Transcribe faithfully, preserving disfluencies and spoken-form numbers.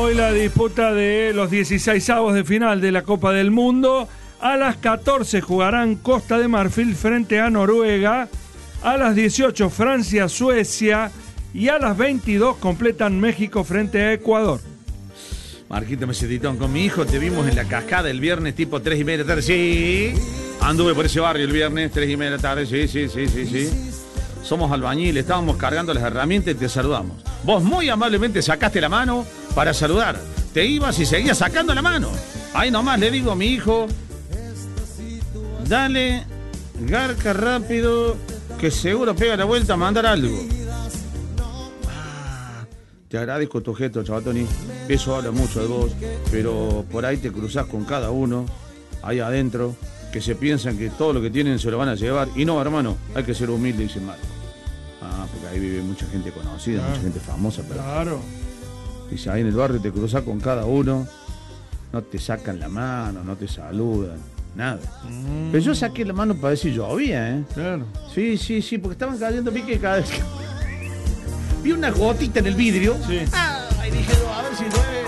hoy la disputa de los dieciseisavos de final de la Copa del Mundo. A las catorce jugarán Costa de Marfil frente a Noruega. A las dieciocho Francia, Suecia. Y a las veintidós completan México frente a Ecuador. Marquito Mesetitón, con mi hijo te vimos en la cascada el viernes tipo tres y media de la tarde. Sí, anduve por ese barrio el viernes, tres y media de la tarde. Sí, sí, sí, sí, sí. Somos albañiles, estábamos cargando las herramientas y te saludamos. Vos muy amablemente sacaste la mano para saludar. Te ibas y seguías sacando la mano. Ahí nomás le digo a mi hijo, dale, garca rápido, que seguro pega la vuelta a mandar algo. Te agradezco tu gesto, Chabatoni. Eso habla mucho de vos, pero por ahí te cruzás con cada uno, ahí adentro, que se piensan que todo lo que tienen se lo van a llevar. Y no, hermano, hay que ser humilde, dice Marco. Ah, porque ahí vive mucha gente conocida, claro, mucha gente famosa. Pero claro. Dice, ahí en el barrio te cruzás con cada uno, no te sacan la mano, no te saludan, nada. Mm. Pero yo saqué la mano para ver si llovía, ¿eh? Claro. Sí, sí, sí, porque estaban cayendo pique cada vez que... Vi una gotita en el vidrio. Sí. Ah, y dije, a ver si llueve.